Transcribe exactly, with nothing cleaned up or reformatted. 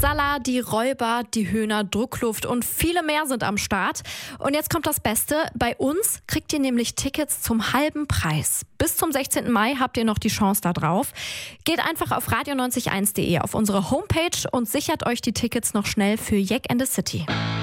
Tralala, die Räuber, die Höhner, Druckluft und viele mehr sind am Start. Und jetzt kommt das Beste. Bei uns kriegt ihr nämlich Tickets zum halben Preis. Bis zum sechzehnten Mai habt ihr noch die Chance da drauf. Geht einfach auf radio neunzig eins punkt de auf unsere Homepage und sichert euch die Tickets noch schnell für Jack and the City.